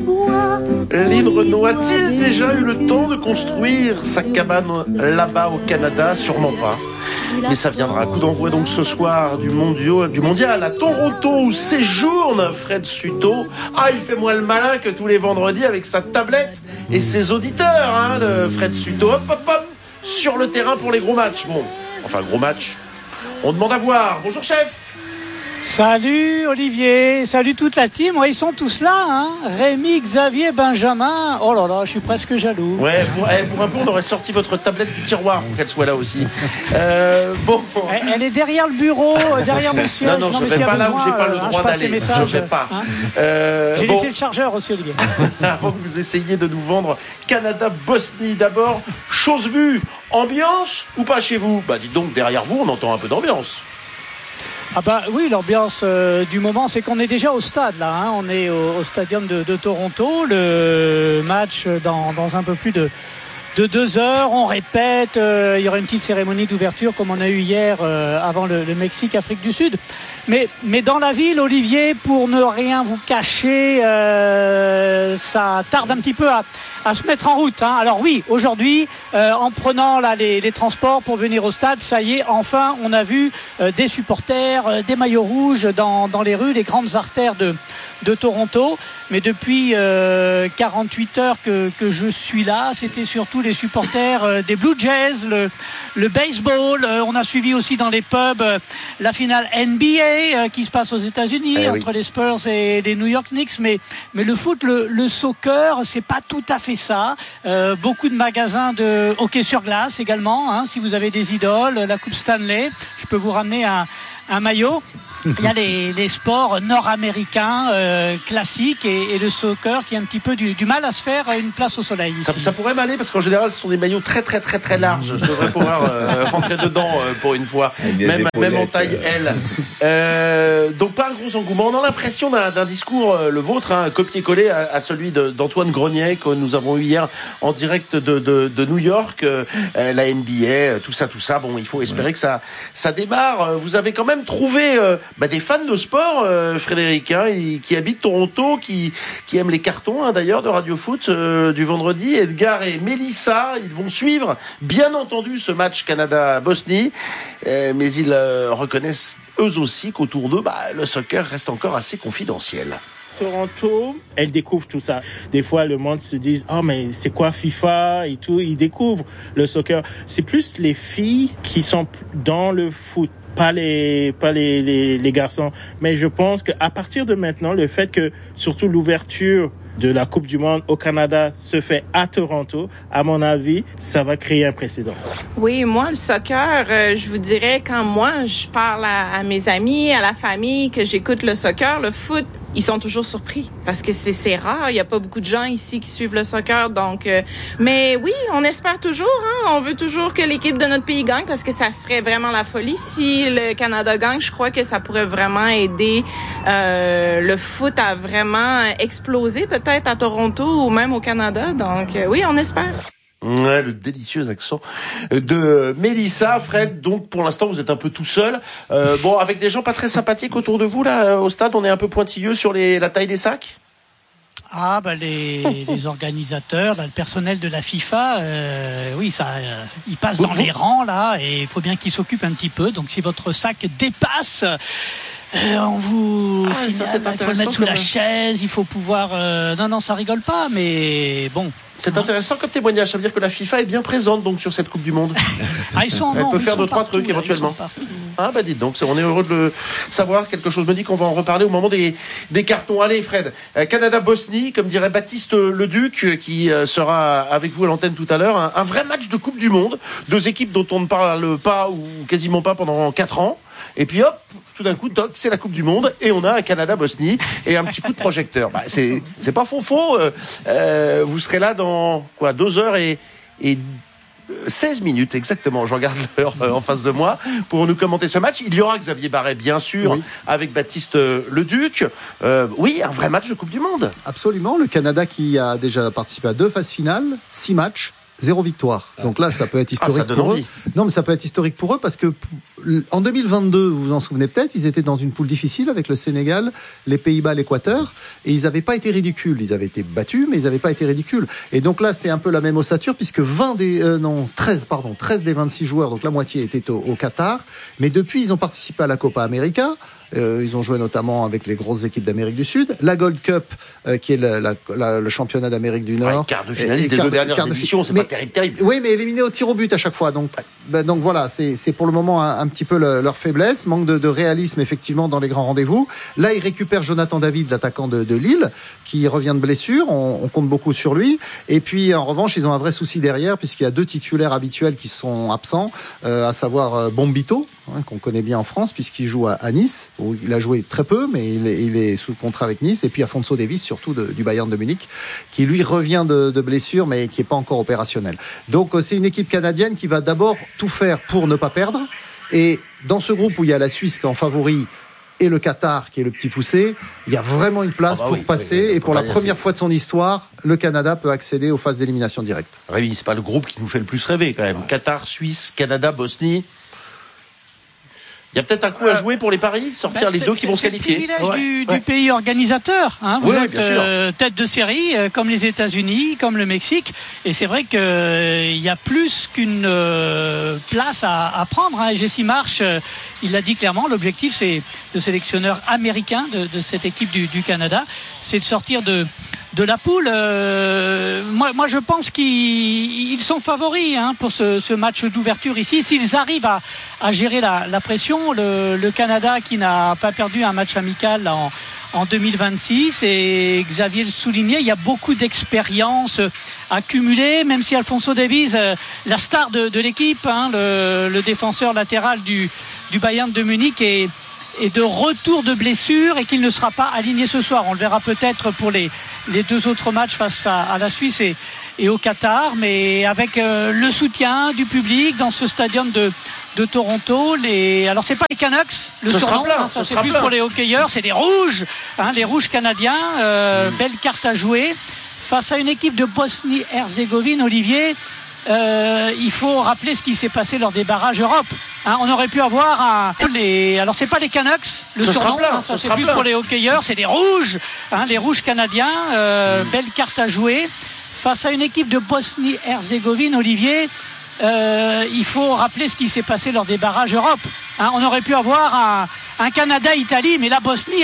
Lynn Renaud a-t-il déjà eu le temps de construire sa cabane là-bas au Canada? Sûrement pas. Mais ça viendra. Coup d'envoi donc ce soir du mondial à Toronto où séjourne Fred Suto. Ah, il fait moins le malin que tous les vendredis avec sa tablette et ses auditeurs, hein, le Fred Suto. Hop, hop, hop, sur le terrain pour les gros matchs. Bon, enfin gros match. On demande à voir. Bonjour chef. Salut Olivier, salut toute la team. Ouais, ils sont tous là, hein. Rémi, Xavier, Benjamin. Oh là là, je suis presque jaloux. Ouais, pour un peu, on aurait sorti votre tablette du tiroir pour qu'elle soit là aussi. Bon. Elle est derrière le bureau, derrière le siège. Non, je vais pas là où j'ai pas le droit d'aller. Je vais pas. Hein. J'ai laissé le chargeur aussi, Olivier. Avant que vous essayiez de nous vendre Canada-Bosnie, d'abord, chose vue, ambiance ou pas chez vous? Bah dites donc, derrière vous, on entend un peu d'ambiance. Ah bah oui, l'ambiance du moment, c'est qu'on est déjà au stade là, hein. On est au stadium de Toronto. Le match dans un peu plus de 2 heures. On répète, il y aura une petite cérémonie d'ouverture comme on a eu hier avant le Mexique, Afrique du Sud. Mais dans la ville, Olivier, pour ne rien vous cacher, ça tarde un petit peu à se mettre en route, hein. Alors oui, aujourd'hui, en prenant là les transports pour venir au stade, ça y est, enfin, on a vu des supporters, des maillots rouges dans les rues, les grandes artères de Toronto. Mais depuis 48 heures que je suis là, c'était surtout les supporters des Blue Jays, le baseball. On a suivi aussi dans les pubs la finale NBA qui se passe aux États-Unis entre les Spurs et les New York Knicks. Mais le foot, le soccer, c'est pas tout à fait ça. Beaucoup de magasins de hockey sur glace également, hein, si vous avez des idoles, la Coupe Stanley, je peux vous ramener un maillot. Il y a les sports nord-américains classiques et le soccer qui a un petit peu du mal à se faire une place au soleil ici. Ça pourrait m'aller parce qu'en général ce sont des maillots très très très très larges. Je devrais pouvoir rentrer dedans pour une fois, même en taille L. Donc pas un gros engouement. On a l'impression d'un discours, le vôtre, hein, copier-coller à celui d'Antoine Grenier que nous avons eu hier en direct de New York, la NBA, tout ça. Bon, il faut espérer que ça démarre. Vous avez quand même trouvé des fans de sport, Frédéric, hein, qui habitent Toronto, qui aiment les cartons, hein, d'ailleurs, de Radio Foot du vendredi. Edgar et Mélissa, ils vont suivre, bien entendu, ce match Canada-Bosnie, mais ils reconnaissent eux aussi qu'autour d'eux, le soccer reste encore assez confidentiel. Toronto, elle découvre tout ça. Des fois, le monde se dit, oh, mais c'est quoi FIFA et tout. Ils découvrent le soccer. C'est plus les filles qui sont dans le foot. Pas les garçons. Mais je pense qu'à partir de maintenant, le fait que, surtout l'ouverture de la Coupe du Monde au Canada se fait à Toronto, à mon avis, ça va créer un précédent. Oui, moi, le soccer, je vous dirais, quand moi, je parle à mes amis, à la famille, que j'écoute le soccer, le foot, ils sont toujours surpris parce que c'est rare. Il y a pas beaucoup de gens ici qui suivent le soccer. Donc, mais oui, on espère toujours. Hein, on veut toujours que l'équipe de notre pays gagne parce que ça serait vraiment la folie si le Canada gagne. Je crois que ça pourrait vraiment aider le foot à vraiment exploser peut-être à Toronto ou même au Canada. Donc, oui, on espère. Ouais, le délicieux accent de Mélissa. Fred, donc pour l'instant vous êtes un peu tout seul. Avec des gens pas très sympathiques autour de vous là au stade, on est un peu pointilleux sur la taille des sacs. Ah les organisateurs, le personnel de la FIFA, oui, ils passent dans les rangs là et il faut bien qu'ils s'occupent un petit peu. Donc si votre sac dépasse, on vous signale, il faut le mettre sous la chaise, il faut pouvoir... Non, ça rigole pas, mais bon. C'est intéressant comme témoignage, ça veut dire que la FIFA est bien présente donc sur cette Coupe du Monde. Elle peut faire 2-3 trucs éventuellement. Dites donc, on est heureux de le savoir. Quelque chose me dit qu'on va en reparler au moment des cartons. Allez Fred, Canada-Bosnie, comme dirait Baptiste Leduc, qui sera avec vous à l'antenne tout à l'heure. Un vrai match de Coupe du Monde, 2 équipes dont on ne parle pas ou quasiment pas pendant 4 ans. Et puis hop, tout d'un coup, toc, c'est la Coupe du Monde et on a un Canada-Bosnie et un petit coup de projecteur. C'est pas faux. Vous serez là dans 2 heures et 16 minutes exactement. Je regarde l'heure en face de moi pour nous commenter ce match. Il y aura Xavier Barret, bien sûr, avec Baptiste Leduc. Oui, un vrai match de Coupe du Monde. Absolument. Le Canada qui a déjà participé à 2 phases finales, 6 matchs. 0 victoire. Donc là, ça peut être historique pour eux. Non, mais ça peut être historique pour eux parce que en 2022, vous vous en souvenez peut-être, ils étaient dans une poule difficile avec le Sénégal, les Pays-Bas, l'Équateur, et ils n'avaient pas été ridicules. Ils avaient été battus, mais ils n'avaient pas été ridicules. Et donc là, c'est un peu la même ossature puisque 13 des 26 joueurs, donc la moitié étaient au Qatar. Mais depuis, ils ont participé à la Copa América. Ils ont joué notamment avec les grosses équipes d'Amérique du Sud. La Gold Cup, qui est le championnat d'Amérique du Nord. Quart de finaliste des deux dernières éditions, c'est pas terrible. Oui, mais éliminé au tir au but à chaque fois. Donc voilà, c'est pour le moment un petit peu leur faiblesse. Manque de réalisme, effectivement, dans les grands rendez-vous. Là, ils récupèrent Jonathan David, l'attaquant de Lille, qui revient de blessure. On compte beaucoup sur lui. Et puis, en revanche, ils ont un vrai souci derrière, puisqu'il y a 2 titulaires habituels qui sont absents, à savoir Bombito, qu'on connaît bien en France, puisqu'il joue à Nice. Il a joué très peu, mais il est sous contrat avec Nice. Et puis Afonso Davies, surtout du Bayern de Munich, qui lui revient de blessure, mais qui n'est pas encore opérationnel. Donc c'est une équipe canadienne qui va d'abord tout faire pour ne pas perdre. Et dans ce groupe où il y a la Suisse qui est en favori et le Qatar qui est le petit poussé, il y a vraiment une place pour passer. Et pour la première fois de son histoire, le Canada peut accéder aux phases d'élimination directe. Oui, c'est pas le groupe qui nous fait le plus rêver quand même. Qatar, Suisse, Canada, Bosnie. Il y a peut-être un coup à jouer pour les paris, sortir les 2 qui vont se qualifier. C'est le privilège du pays organisateur. Vous êtes tête de série, comme les États-Unis, comme le Mexique. Et c'est vrai qu'il y a plus qu'une place à prendre. Jesse Marsh, il l'a dit clairement, l'objectif, c'est le sélectionneur américain de cette équipe du Canada, c'est de sortir de la poule. Moi, je pense qu'ils sont favoris pour ce match d'ouverture ici. S'ils arrivent à gérer la pression, le Canada qui n'a pas perdu un match amical en 2026, et Xavier le soulignait, il y a beaucoup d'expérience accumulée, même si Alfonso Davies, la star de l'équipe, le défenseur latéral du Bayern de Munich, est de retour de blessure et qu'il ne sera pas aligné ce soir. On le verra peut-être pour les 2 autres matchs face à la Suisse et au Qatar, mais avec le soutien du public dans ce stadium de Toronto. Alors c'est pas les Canucks, le surnom, ça c'est plus pour les hockeyeurs, c'est les rouges, les rouges canadiens. Belle carte à jouer face à une équipe de Bosnie-Herzégovine. Olivier, il faut rappeler ce qui s'est passé lors des barrages Europe. On aurait pu avoir alors c'est pas les Canucks, le surnom, ça c'est plus pour les hockeyeurs, c'est les rouges canadiens. Belle carte à jouer face à une équipe de Bosnie-Herzégovine. Olivier, il faut rappeler ce qui s'est passé lors des barrages Europe. On aurait pu avoir un Canada-Italie, mais la Bosnie